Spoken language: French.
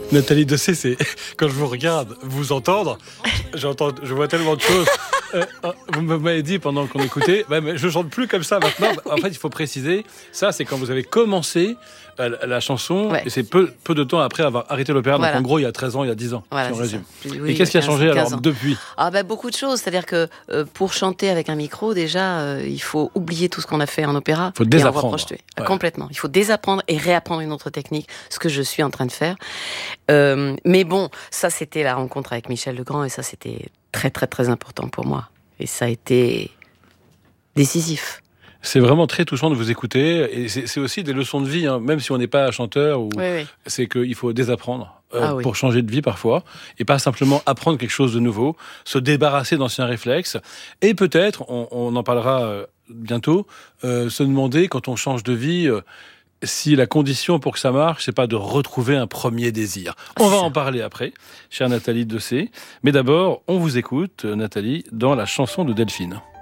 Nathalie Dessay, c'est quand je vous regarde, vous entendre, je vois tellement de choses. Vous m'avez dit pendant qu'on écoutait, mais je chante plus comme ça maintenant. En fait, il faut préciser, ça c'est quand vous avez commencé la chanson, et c'est peu de temps après avoir arrêté l'opéra. Donc en gros, il y a 13 ans, il y a 10 ans, si on résume. Oui, et qu'est-ce qui a changé alors depuis ? Beaucoup de choses. C'est-à-dire que pour chanter avec un micro, déjà, il faut oublier tout ce qu'on a fait en opéra. Il faut désapprendre. Complètement. Il faut désapprendre et réapprendre une autre technique, ce que je suis en train de faire. Mais bon, ça c'était la rencontre avec Michel Legrand et ça c'était très très très important pour moi. Et ça a été décisif. C'est vraiment très touchant de vous écouter et c'est aussi des leçons de vie, hein. Même si on n'est pas chanteur, c'est qu'il faut désapprendre pour changer de vie parfois et pas simplement apprendre quelque chose de nouveau, se débarrasser d'anciens réflexes et peut-être, on en parlera bientôt, se demander quand on change de vie si la condition pour que ça marche, c'est pas de retrouver un premier désir. On va en parler après, chère Nathalie Dessay. Mais d'abord, on vous écoute, Nathalie, dans la chanson de Delphine.